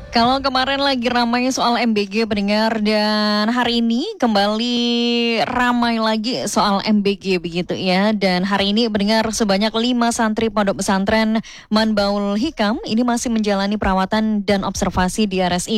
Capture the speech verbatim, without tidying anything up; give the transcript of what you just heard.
Kalau kemarin lagi ramai soal M B G pendengar, dan hari ini kembali ramai lagi soal M B G begitu ya. Dan hari ini pendengar, sebanyak lima santri Pondok Pesantren Manbaul Hikam ini masih menjalani perawatan dan observasi di R S I